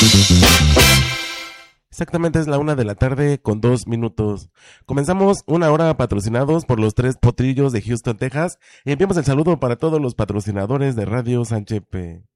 Exactamente es la 1:02 p.m. Comenzamos una hora patrocinados por los 3 potrillos de Houston, Texas. Y enviamos el saludo para todos los patrocinadores de Radio Sanchepe.